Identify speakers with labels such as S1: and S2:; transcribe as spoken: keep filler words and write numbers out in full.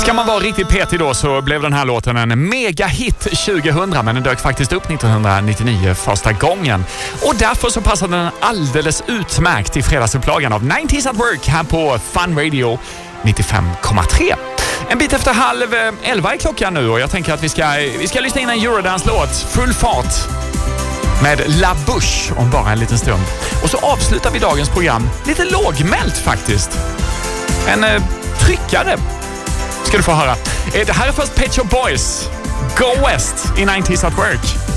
S1: Ska man vara riktigt petig då så blev den här låten en mega-hit tjugohundra, men den dök faktiskt upp nittonhundranittionio första gången. Och därför så passade den alldeles utmärkt i fredagsupplagan av nittiotalet at Work här på Fun Radio nittiofem komma tre. En bit efter halv elva är klockan nu och jag tänker att vi ska, vi ska lyssna in en Eurodance-låt, full fart, med La Bouche om bara en liten stund. Och så avslutar vi dagens program lite lågmält faktiskt. En eh, tryckare ska du få höra. Det här är först Pet Shop Boys, Go West i nittiotalet at Work.